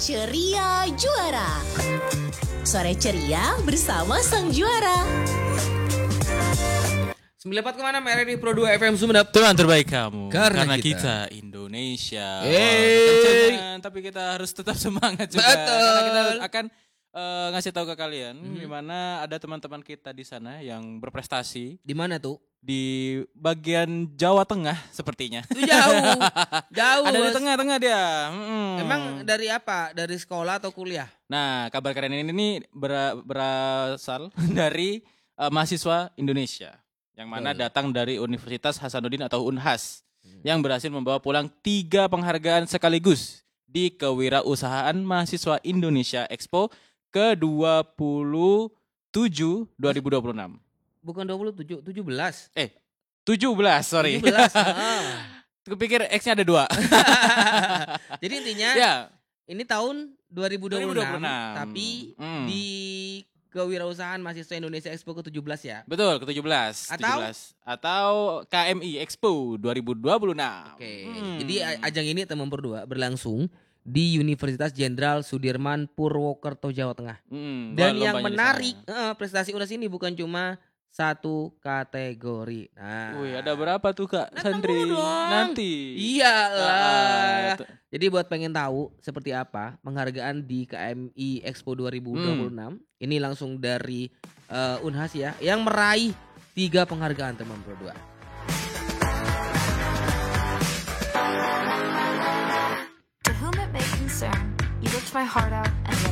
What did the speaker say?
Ceria Juara. Sore ceria bersama sang juara. 94 kemana RRI Pro 2 FM Sumeneb. Teman terbaik kamu. Karena kita Indonesia. Hey. Tapi kita harus tetap semangat juga. Betul. Karena kita akan ngasih tahu ke kalian di mana ada teman-teman kita di sana yang berprestasi Di mana tuh? di bagian Jawa Tengah sepertinya. Itu jauh. Jauh. Ada di Bos. tengah-tengah dia. Emang dari apa? Dari sekolah atau kuliah? Nah, kabar keren ini berasal dari mahasiswa Indonesia yang mana datang dari Universitas Hasanuddin atau Unhas yang berhasil membawa pulang 3 penghargaan sekaligus di Kewirausahaan Mahasiswa Indonesia Expo ke-27 2026. Bukan 27, 17. 17, sorry. 17. Kupikir X-nya ada 2. Jadi intinya Ya, ini tahun 2026, 2026. tapi di Kewirausahaan Mahasiswa Indonesia Expo ke-17 ya. betul, ke-17. Atau? 17. Atau KMI Expo 2026. Oke. Jadi ajang ini teman berdua berlangsung di Universitas Jenderal Sudirman Purwokerto Jawa Tengah. Dan yang menarik prestasi UNAS ini bukan cuma satu kategori. Nah, Wih, ada berapa tuh Kak Datang Sandri? dulu dong. Nanti. Iyalah. Jadi buat pengen tahu seperti apa penghargaan di KMI Expo 2026, ini langsung dari Unhas ya, yang meraih 3 penghargaan teman berdua. To whom it may concern, you looked my heart out and let